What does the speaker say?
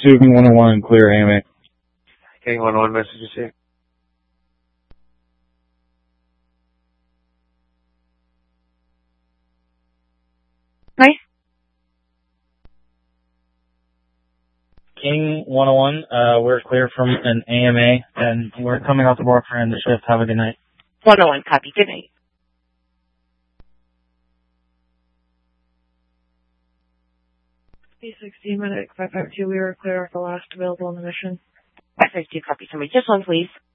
2 King 101, clear AMA. King 101, message received. Nice. King 101, we're clear from an AMA, and we're coming out the board for end of shift. Have a good night. 101, copy. Good night. B16 medic 552, we were clear of the last available on the mission. 552, copy. Somebody just one, please.